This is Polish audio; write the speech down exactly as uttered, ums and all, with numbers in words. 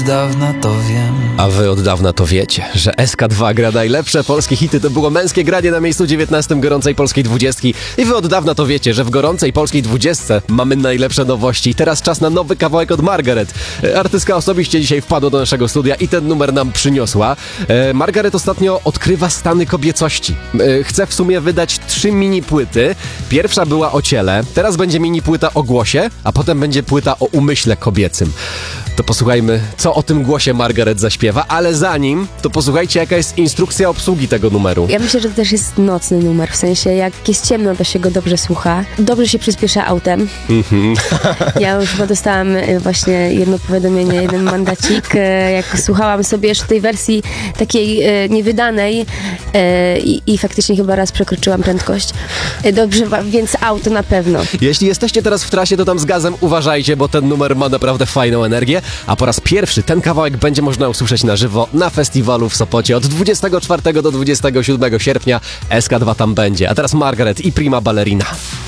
Dawna to wiem. A wy od dawna to wiecie, że S K dwa gra najlepsze polskie hity. To było Męskie granie na miejscu dziewiętnastym gorącej polskiej dwudziestki. I wy od dawna to wiecie, że w gorącej polskiej dwudziestce mamy najlepsze nowości. Teraz czas na nowy kawałek od Margaret. Artystka osobiście dzisiaj wpadła do naszego studia i ten numer nam przyniosła. Margaret ostatnio odkrywa stany kobiecości. Chce w sumie wydać trzy mini płyty. Pierwsza była o ciele, teraz będzie mini płyta o głosie, a potem będzie płyta o umyśle kobiecym. To posłuchajmy, co o tym głosie Margaret zaśpiewa, ale zanim, to posłuchajcie, jaka jest instrukcja obsługi tego numeru. Ja myślę, że to też jest nocny numer, w sensie jak jest ciemno, to się go dobrze słucha. Dobrze się przyspiesza autem. Mm-hmm. Ja już chyba dostałam właśnie jedno powiadomienie, jeden mandacik, jak słuchałam sobie jeszcze tej wersji takiej niewydanej i, i faktycznie chyba raz przekroczyłam prędkość. Dobrze, więc auto na pewno. Jeśli jesteście teraz w trasie, to tam z gazem uważajcie, bo ten numer ma naprawdę fajną energię, a po raz pierwszy ten kawałek będzie można usłyszeć na żywo na festiwalu w Sopocie od dwudziestego czwartego do dwudziestego siódmego sierpnia. S K dwa tam będzie. A teraz Margaret i Prima Ballerina.